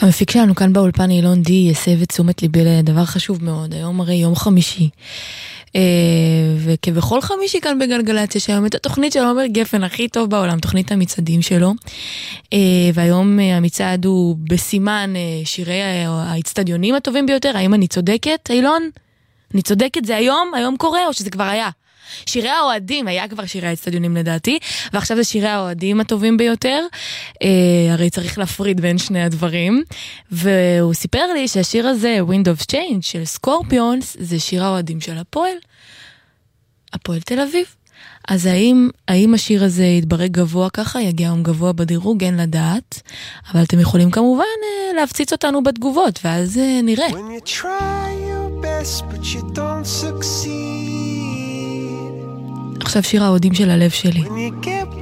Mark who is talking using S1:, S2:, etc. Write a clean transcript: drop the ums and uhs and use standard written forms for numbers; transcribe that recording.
S1: המפיק שלנו כאן באולפן אילון די יסב את תשומת ליבי לדבר חשוב מאוד. היום הרי יום חמישי, וכבכל חמישי כאן בגלגלציה שהיום את התוכנית של עומר גפן הכי טוב בעולם, תוכנית המצעדים שלו, והיום המצעד הוא בסימן שירי האצטדיונים הטובים ביותר. האם אני צודקת, אילון? אני צודקת, זה היום קורה או שזה כבר היה? שירי האוהדים, היה כבר שירי האצטדיונים לדעתי, ועכשיו זה שירי האוהדים הטובים ביותר, הרי צריך להפריד בין שני הדברים, והוא סיפר לי שהשיר הזה, Wind of Change של סקורפיונס, זה שיר האוהדים של הפועל תל אביב. אז האם השיר הזה יתברג גבוה ככה, יגיע היום גבוה בדירוג, אין לדעת, אבל אתם יכולים כמובן להפציץ אותנו בתגובות, ואז נראה. When you try your best but you don't succeed. עכשיו שיר האוהדים של הלב שלי.